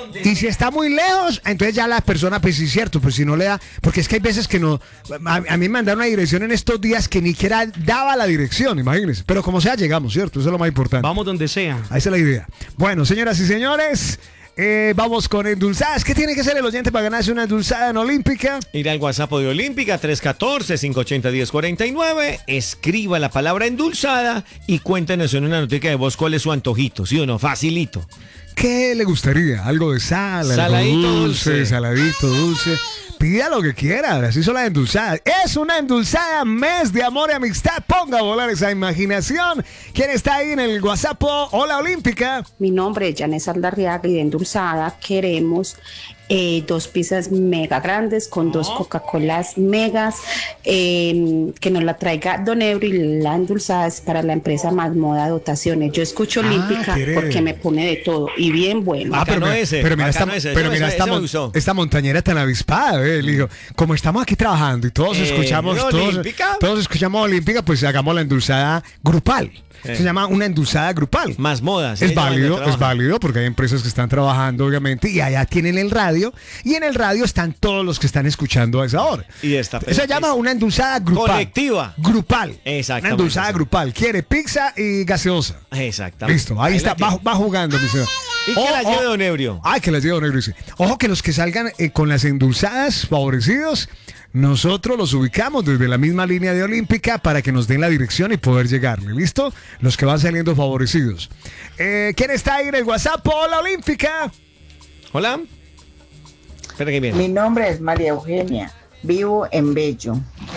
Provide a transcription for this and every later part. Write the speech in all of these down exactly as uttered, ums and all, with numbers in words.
Y si está muy lejos, entonces ya la persona, pues sí es cierto, pues si no le da, porque es que hay veces que no, a, a mí me mandaron una dirección en estos días que ni siquiera daba la dirección, imagínense. Pero como sea, llegamos, ¿cierto? Eso es lo más importante. Vamos donde sea. Esa es la idea. Bueno, señoras y señores, eh, vamos con endulzadas. ¿Qué tiene que ser el oyente para ganarse una endulzada en Olímpica? Ir al WhatsApp de Olímpica tres uno cuatro, cinco ocho cero, uno cero cuatro nueve, escriba la palabra endulzada y cuéntenos en una notica de voz cuál es su antojito, ¿sí o no? Facilito. ¿Qué le gustaría? ¿Algo de sal? Saladito, algo dulce, dulce. Saladito, dulce. Pida lo que quiera, así son las endulzadas. Es una endulzada, mes de amor y amistad. Ponga a volar esa imaginación. ¿Quién está ahí en el WhatsApp? Hola, Olímpica. Mi nombre es Janes Aldarriaga y de endulzada queremos eh, dos pizzas mega grandes con dos Coca-Colas megas, eh, que nos la traiga Don Ebro, y la endulzada es para la empresa Más Moda Dotaciones. Yo escucho Ah, Olímpica ¿quiere? porque me pone de todo y bien bueno. Ah, pero, Bacano mira- ese, pero mira, esta, bacano ese. pero Ese mira me- esta, ese me mon- gustó. esta montañera tan avispada, ¿eh? Le digo, como estamos aquí trabajando y todos Eh, escuchamos, ¿no, todos, Olímpica? todos escuchamos Olímpica, pues hagamos la endulzada grupal. Eh. Se llama una endulzada grupal. Más modas. Es válido, es válido, porque hay empresas que están trabajando, obviamente, y allá tienen el radio, y en el radio están todos los que están escuchando a esa hora. Y esta Eso se llama una endulzada grupal. colectiva. Grupal. Exactamente, Una endulzada sí. grupal. Quiere pizza y gaseosa. Exactamente. Listo, ahí, está, la va, va jugando, mi señor. Y que Oh, la lleve oh. Don Ebrio. Ay, que las lleve Don Ebrio, sí. Ojo que los que salgan eh, con las endulzadas favorecidos, nosotros los ubicamos desde la misma línea de Olímpica para que nos den la dirección y poder llegarle. ¿Listo? Los que van saliendo favorecidos. Eh, ¿Quién está ahí en el WhatsApp? Hola, Olímpica. Hola. Espera que viene. Mi nombre es María Eugenia, vivo en Bello.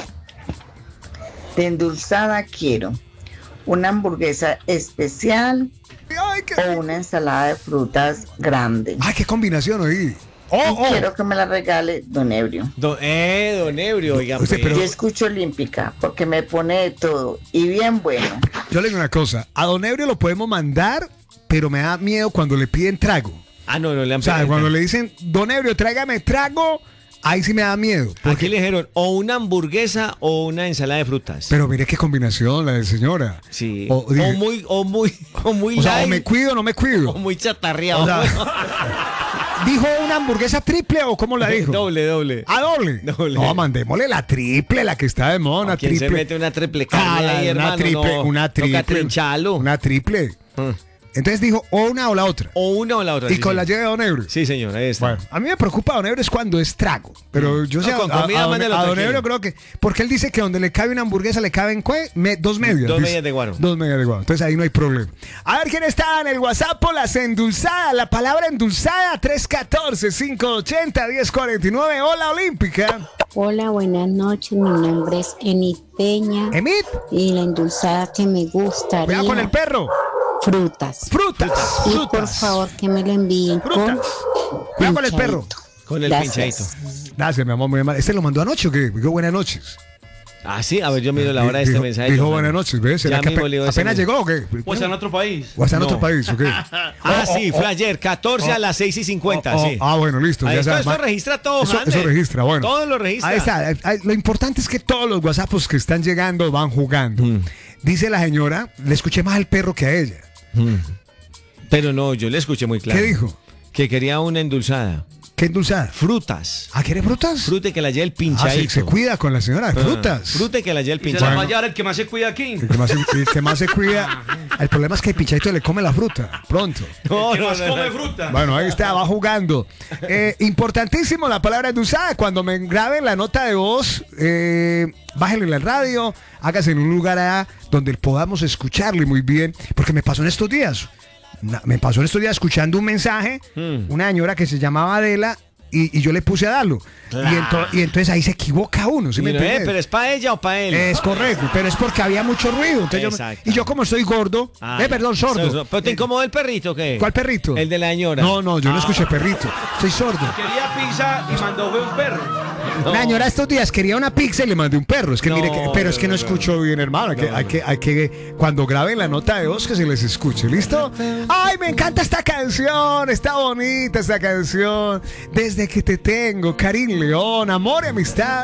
De endulzada quiero una hamburguesa especial Ay, qué, o una ensalada de frutas grande. ay, qué combinación hoy. Oh, Y oh. quiero que me la regale Don Ebrio. Don, eh, Don Ebrio, oiga. Usted, pues. pero- Yo escucho Olímpica porque me pone de todo y bien bueno. Yo le digo una cosa. A Don Ebrio lo podemos mandar, pero me da miedo cuando le piden trago. Ah, no, no le han O sea, pedido. cuando le dicen, Don Ebrio, tráigame trago, ahí sí me da miedo. Aquí le dijeron o una hamburguesa o una ensalada de frutas. Pero mire qué combinación la de señora. Sí. O, O, dije, muy, o muy, o muy o sea, o light, me cuido o no me cuido. o muy chatarreado. O sea, ¿dijo una hamburguesa triple o cómo la dijo? doble, doble. ¿A doble? Doble. No, mandémosle la triple, la que está de moda, una ¿Quién triple. se mete una triple carne Ah, ahí, una hermano? triple, No, una toca triple. trinchalo. Una triple. Mm. Entonces dijo o una o la otra. O una o la otra. Y sí, con sí. la lleve de Don Ebrio. Sí, señor, ahí está. Bueno, a mí me preocupa Don Ebrio es cuando es trago. Pero yo No, sé, con a, comida a don, mándelo a Don tranquilo. Ebrio creo que. Porque él dice que donde le cabe una hamburguesa le caben ¿cué? Me- dos medias. Dos dice. medias de guaro. Dos medias de guaro. Entonces ahí no hay problema. A ver quién está en el WhatsApp por las endulzadas. La palabra endulzada: tres uno cuatro, cinco ocho cero, uno cero cuatro nueve. Hola, Olímpica. Hola, buenas noches. Mi nombre es Enid Peña Emit, y la endulzada que me gustaría, cuidado con el perro. frutas. Frutas. Y Frutas. por favor que me lo envíen con Frutas. Cuidado con el perro. pinchadito. Con el Gracias. pinchadito. Gracias, mi amor, muy mal. ¿Este lo mandó anoche o qué? Dijo buenas noches. Ah, sí, a ver, yo miro la hora de este Dijo- mensaje. Dijo John. buenas noches, ¿ves? ¿Será Ya que mismo ape- le digo ese apenas mensaje. llegó o qué? O está en otro país. ¿O está en No. otro país o qué? Ah, sí, fue ayer, catorce a las seis y cincuenta, Oh, oh, sí. ah, bueno, listo. Ahí ya está, sabes, eso ma- registra todo, Eso, Jander. eso registra, bueno. Todo lo registra. Ahí está. eh, eh, Lo importante es que todos los WhatsApps que están llegando van jugando. Mm. Dice la señora, le escuché más al perro que a ella. Mm. Pero no, yo le escuché muy claro. ¿Qué dijo? Que quería una endulzada. ¿Qué endulzada? Frutas. ¿Ah, quiere frutas? Frute que la lleve el Ah, pinchadito. sí, se cuida con la señora. Ah, Frutas. Frute que la lleve el Y se la va a pinchadito. llevar el que más se cuida aquí. El que, más se, el que más se cuida. El problema es que el pinchadito le come la fruta. Pronto. No, El que no, más no, come no. fruta. Bueno, ahí está, va jugando. Eh, importantísimo la palabra endulzada. Cuando me graben la nota de voz, eh, bájenle la radio, hágase en un lugar allá donde podamos escucharle muy bien. Porque me pasó en estos días. Na- me pasó en estos días escuchando un mensaje, Hmm. una señora que se llamaba Adela. Y, y yo le puse a darlo. Y, ento- y entonces ahí se equivoca uno. ¿Sí me Y no, eh, entiendes? pero es para ella o para él. Es correcto, pero es porque había mucho ruido. Entonces yo me- Exacto. y yo como estoy gordo, Ah, eh, ya. perdón, sordo. So- so- ¿Pero te incomodó el perrito o qué? ¿Cuál perrito? El de la señora. No, no, yo no escuché perrito. Soy sordo. Quería pizza y mandó fue un perro. La señora estos días quería una pizza y le mandé un perro. Es que No, mire, que- pero es que no, no, no, escucho bien, hermano. Hay, que, hay, que, hay que, cuando graben la nota de voz, que se les escuche. ¿Listo? Ay, me encanta esta canción. Está bonita esta canción. Desde que te tengo, Karim León, amor y amistad.